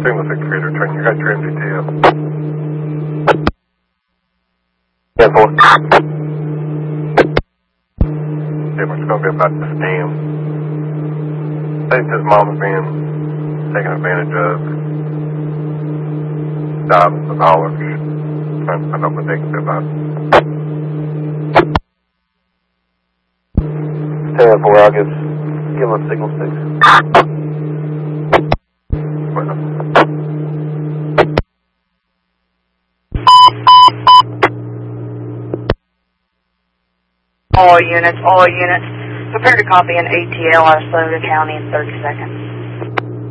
Signal 6 3, return. You got your MGTF. 10-4. Yeah, it's going to be about the scam. Thinks his mom's being taken advantage of. Thousands of dollars. Trying to find out what they can do about it. 10-4, I'll give him a signal 6. Bueno. All units, prepare to copy an ATL out of Soda County in 30 seconds.